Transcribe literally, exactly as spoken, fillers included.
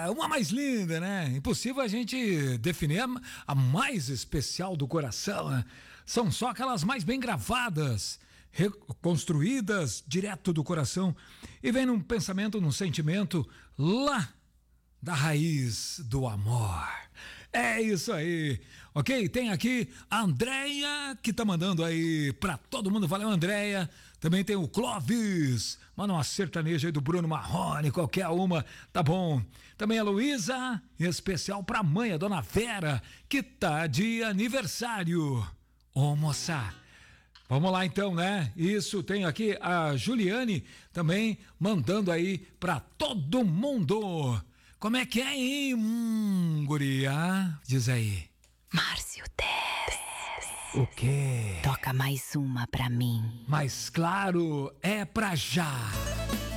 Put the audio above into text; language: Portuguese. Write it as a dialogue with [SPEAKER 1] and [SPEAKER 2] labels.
[SPEAKER 1] Ah, uma mais linda, né? Impossível a gente definir a, a mais especial do coração, né? São só aquelas mais bem gravadas, reconstruídas direto do coração e vem num pensamento, num sentimento lá da raiz do amor. É isso aí, ok? Tem aqui a Andréia, que tá mandando aí pra todo mundo. Valeu, Andréia. Também tem o Clóvis, manda uma sertaneja aí do Bruno Marrone, qualquer uma, tá bom. Também a Luísa, em especial pra mãe, a dona Vera, que tá de aniversário. Ô, moça, vamos lá então, né? Isso, tem aqui a Juliane também mandando aí pra todo mundo. Como é que é, hein, hum, guria? Diz aí.
[SPEAKER 2] Márcio, desce.
[SPEAKER 1] O quê?
[SPEAKER 2] Toca mais uma pra mim.
[SPEAKER 1] Mas claro, é pra já.